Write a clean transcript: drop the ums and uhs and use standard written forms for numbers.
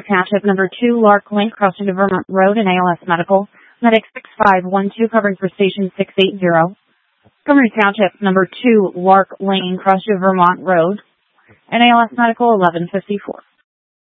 Township, number 2, Lark Lane, crossing to Vermont Road, and ALS Medical, Medic 6512, covering for station 680. Montgomery Township, number 2, Lark Lane, crossing to Vermont Road, and ALS Medical 1154.